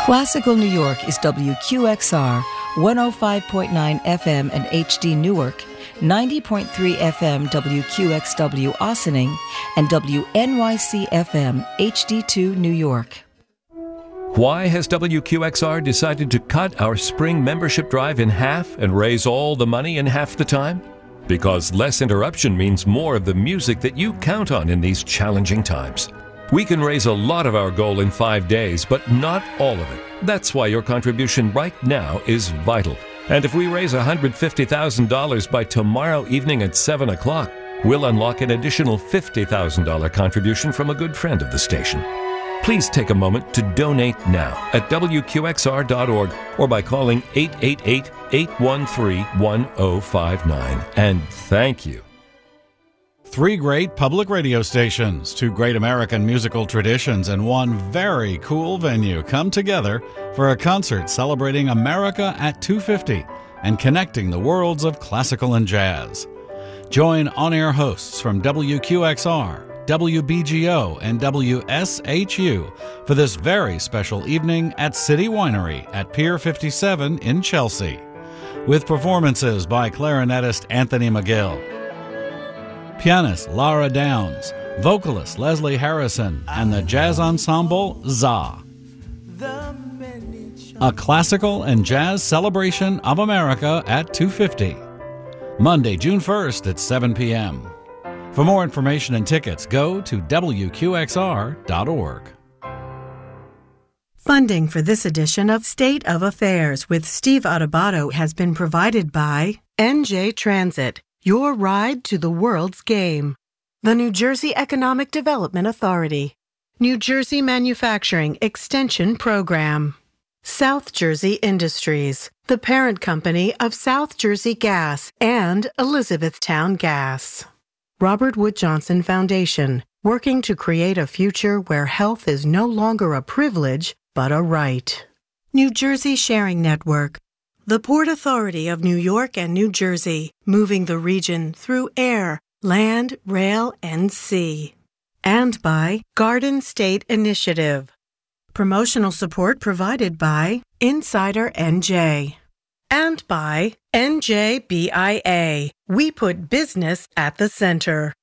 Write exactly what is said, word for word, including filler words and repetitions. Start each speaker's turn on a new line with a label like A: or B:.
A: Classical New York is W Q X R, one oh five point nine F M and H D Newark, ninety point three F M W Q X W Ossining, and W N Y C F M H D two New York.
B: Why has W Q X R decided to cut our spring membership drive in half and raise all the money in half the time? Because less interruption means more of the music that you count on in these challenging times. We can raise a lot of our goal in five days, but not all of it. That's why your contribution right now is vital. And if we raise one hundred fifty thousand dollars by tomorrow evening at seven o'clock, we'll unlock an additional fifty thousand dollars contribution from a good friend of the station. Please take a moment to donate now at W Q X R dot org or by calling eight eight eight, eight one three, one oh five nine. And thank you.
C: Three great public radio stations, two great American musical traditions, and one very cool venue come together for a concert celebrating America at two fifty and connecting the worlds of classical and jazz. Join on-air hosts from W Q X R, W B G O, and W S H U for this very special evening at City Winery at Pier fifty-seven in Chelsea, with performances by clarinetist Anthony McGill, pianist Lara Downs, vocalist Leslie Harrison, and the jazz ensemble Za. A classical and jazz celebration of America at two fifty. Monday, June first at seven p.m. For more information and tickets, go to W Q X R dot org.
D: Funding for this edition of State of Affairs with Steve Adubato has been provided by N J Transit, your ride to the world's game. The New Jersey Economic Development Authority. New Jersey Manufacturing Extension Program. South Jersey Industries, the parent company of South Jersey Gas and Elizabethtown Gas. Robert Wood Johnson Foundation, working to create a future where health is no longer a privilege, but a right. New Jersey Sharing Network. The Port Authority of New York and New Jersey, moving the region through air, land, rail, and sea. And by Garden State Initiative. Promotional support provided by Insider N J. And by N J B I A. We put business at the center.